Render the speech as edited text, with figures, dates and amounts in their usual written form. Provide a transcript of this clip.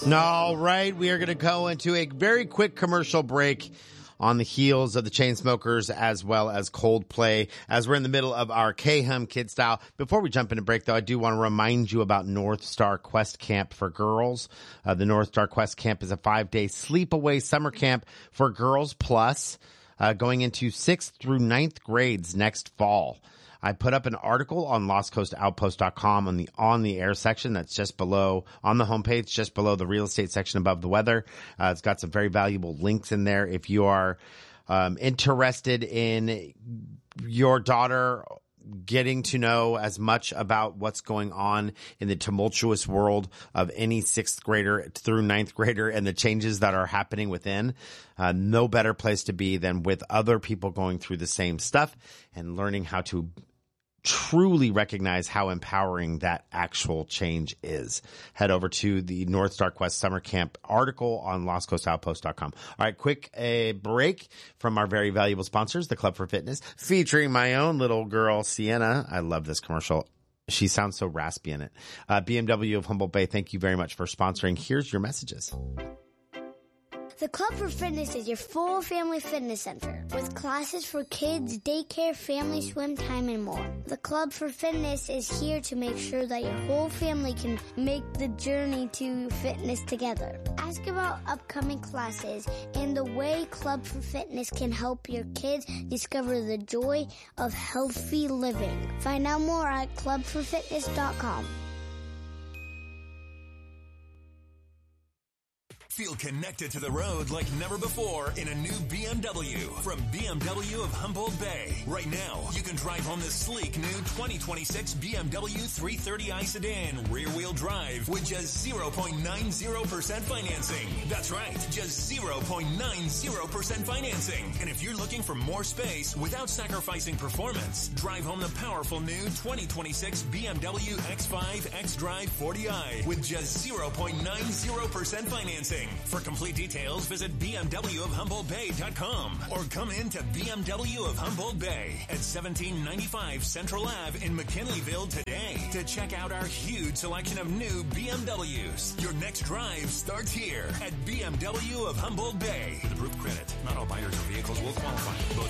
All right, we are going to go into a very quick commercial break on the heels of the Chainsmokers as well as Coldplay as we're in the middle of our K-Hum Kid Style. Before we jump into break, though, I do want to remind you about North Star Quest Camp for girls. The North Star Quest Camp is a 5-day sleepaway summer camp for girls plus going into 6th through 9th grades next fall. I put up an article on lostcoastoutpost.com on the air section that's just below, on the homepage, just below the real estate section above the weather. It's got some very valuable links in there. If you are interested in your daughter getting to know as much about what's going on in the tumultuous world of any 6th grader through 9th grader and the changes that are happening within, no better place to be than with other people going through the same stuff and learning how to truly recognize how empowering that actual change is. Head over to the North Star Quest Summer Camp article on lostcoastoutpost.com. All right, quick break from our very valuable sponsors, the Club for Fitness, featuring my own little girl, Sienna. I love this commercial. She sounds so raspy in it. BMW of Humboldt Bay, thank you very much for sponsoring. Here's your messages. The Club for Fitness is your full family fitness center with classes for kids, daycare, family swim time, and more. The Club for Fitness is here to make sure that your whole family can make the journey to fitness together. Ask about upcoming classes and the way Club for Fitness can help your kids discover the joy of healthy living. Find out more at clubforfitness.com. Feel connected to the road like never before in a new BMW from BMW of Humboldt Bay. Right now, you can drive home this sleek new 2026 BMW 330i sedan rear-wheel drive with just 0.90% financing. That's right, just 0.90% financing. And if you're looking for more space without sacrificing performance, drive home the powerful new 2026 BMW X5 xDrive 40i with just 0.90% financing. For complete details, visit bmwofhumboldtbay.com or come in to BMW of Humboldt Bay at 1795 Central Ave in McKinleyville today to check out our huge selection of new BMWs. Your next drive starts here at BMW of Humboldt Bay. With approved credit, not all buyers of vehicles will qualify. Both